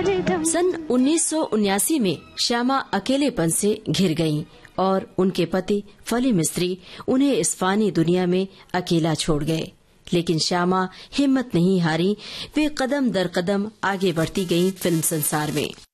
सन 1979 में श्यामा अकेलेपन से घिर गईं और उनके पति फली मिस्त्री उन्हें इस फानी दुनिया में अकेला छोड़ गए। लेकिन श्यामा हिम्मत नहीं हारी, वे कदम दर कदम आगे बढ़ती गईं फिल्म संसार में।